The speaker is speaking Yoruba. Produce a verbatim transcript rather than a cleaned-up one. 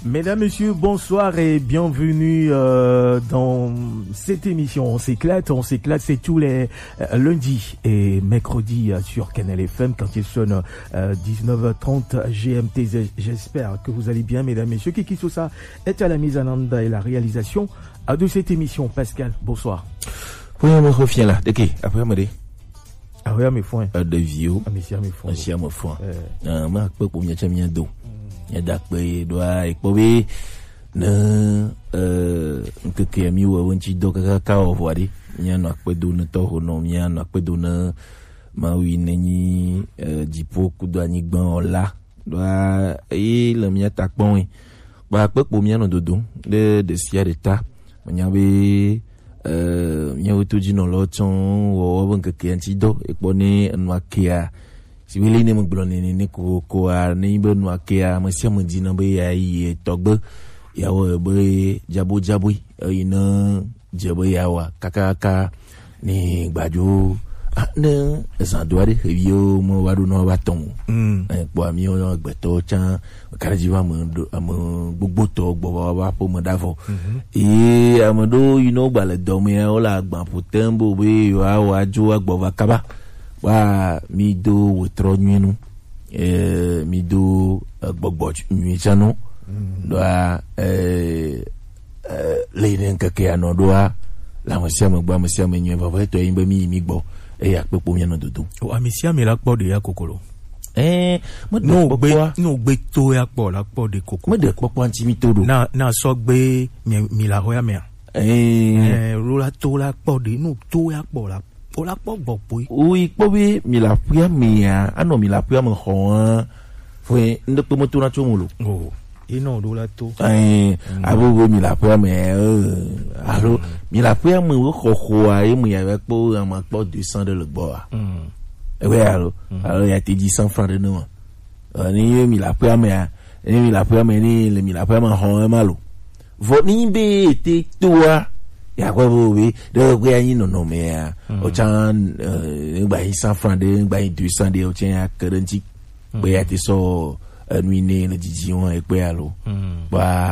Mesdames, Messieurs, bonsoir et bienvenue euh, dans cette émission. On s'éclate, on s'éclate, c'est tous les euh, lundis et mercredis euh, sur Canal F M quand il sonne euh, dix-neuf heures trente G M T. J'espère que vous allez bien, Mesdames, Messieurs. Kiki Sousa est à la mise en onde et la réalisation euh, de cette émission. Pascal, bonsoir. Oui, je me reviens là. De qui? Après, me dit. Ah oui, mes foins. De vieux. Ah, mes mes foins. Mes mes foins. Ah, moi, je peux pour m'y acheter d'eau. Ya dakpe doa ikpobe na euh nke ke mi wo wonchi do ka ka o wadi nya no akpe do na to no nya no akpe do na ma wi neni dipo ku do ani gban ola doa e le mi atakpon ba akpe po mi no dodo de de sia de ta nya be euh nya wo to ji no lo ton wo wo nke ke anti do ikpone no akia si wele ne mo gblo ne ne ko ko a ne be no akia mo sia mo di na be ya yi togbe ya wo be jabo jabo ina jabo ya wa kaka kaka ni gbajo ne san do ade yo mo wa do no ba ton eh po ami o gbeto chan kara jiwa mo mo gbogbo to gbo wa po mo davo e amodo you know gbale do me o la gban potembo be yo a wa jo agbo va kaba wa mi do wotro nwenu eh mi do gbogbo nwi chanu do a eh le den keke ano do a la mo sia mo gba mo sia mo nyi baba to yin ba mi mi gbo e ya pepo mi no dodo o amisia mi la po de ya kokolo eh mo no gbe no gbe to ya po la po de kokolo mo de popo anti mi todo na na so gbe mi mi la ho ya me eh ro la to la po de no to ya po la o la po gbo po oui pobe mi la pria mi a ano mi la pria mo ho foi ndo po mo to na chomulo oh ino do la to eh abo mi la pria me alo mi la pria mo ko ko a e mo ya po a ma po deux cents de le gbo a mm. oui alo alo ya te dix cents francs de no ni mi la pria me a ni mi la pria me ni le mi la pria mo ho malo vo ni be te toi ya kwa bo we de ko ya yin no no me ya o chan ngba yi cent francs de ngba yi deux cents de o chan ya currency be ya te so nuit ne le jiji won e pe alo ba